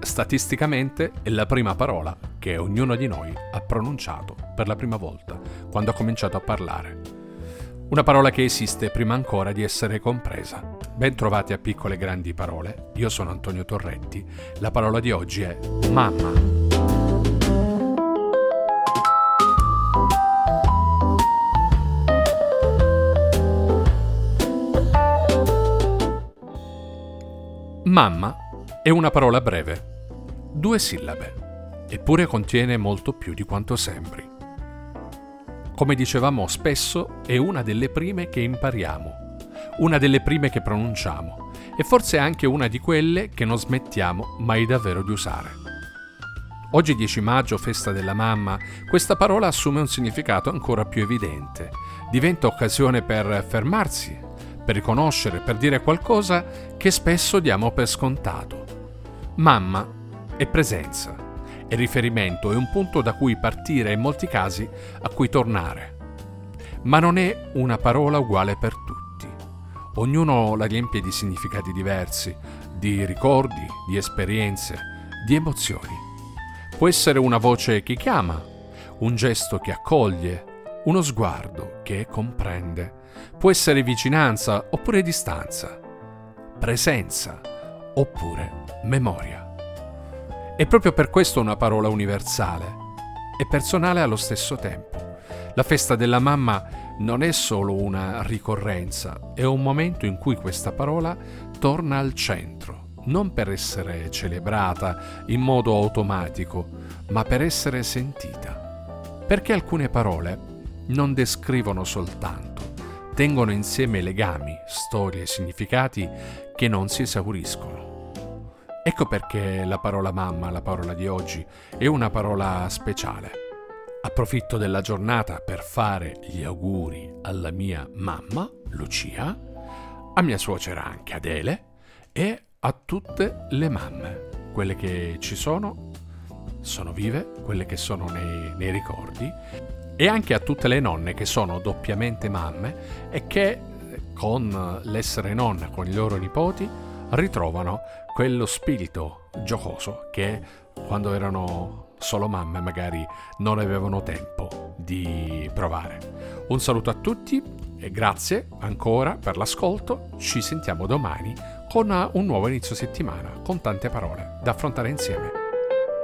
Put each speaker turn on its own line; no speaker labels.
statisticamente è la prima parola che ognuno di noi ha pronunciato per la prima volta quando ha cominciato a parlare. Una parola che esiste prima ancora di essere compresa. Ben trovati a Piccole Grandi Parole, io sono Antonio Torretti, la parola di oggi è mamma. Mamma è una parola breve, 2 sillabe, eppure contiene molto più di quanto sembri. Come dicevamo spesso, è una delle prime che impariamo, una delle prime che pronunciamo e forse anche una di quelle che non smettiamo mai davvero di usare. Oggi 10 maggio, festa della mamma, questa parola assume un significato ancora più evidente. Diventa occasione per fermarsi, per riconoscere, per dire qualcosa che spesso diamo per scontato. Mamma è presenza, è riferimento, è un punto da cui partire e in molti casi a cui tornare. Ma non è una parola uguale per tutti. Ognuno la riempie di significati diversi, di ricordi, di esperienze, di emozioni. Può essere una voce che chiama, un gesto che accoglie, uno sguardo che comprende. Può essere vicinanza oppure distanza, presenza oppure memoria. È proprio per questo una parola universale e personale allo stesso tempo. La festa della mamma non è solo una ricorrenza, è un momento in cui questa parola torna al centro, non per essere celebrata in modo automatico, ma per essere sentita. Perché alcune parole non descrivono soltanto, tengono insieme legami, storie e significati che non si esauriscono. Ecco perché la parola mamma, la parola di oggi, è una parola speciale. Approfitto della giornata per fare gli auguri alla mia mamma, Lucia, a mia suocera anche Adele e a tutte le mamme, quelle che ci sono vive, quelle che sono nei ricordi, e anche a tutte le nonne che sono doppiamente mamme e che con l'essere nonna con i loro nipoti ritrovano quello spirito giocoso che quando erano solo mamme magari non avevano tempo di provare. Un saluto a tutti e grazie ancora per l'ascolto. Ci sentiamo domani con un nuovo inizio settimana con tante parole da affrontare insieme.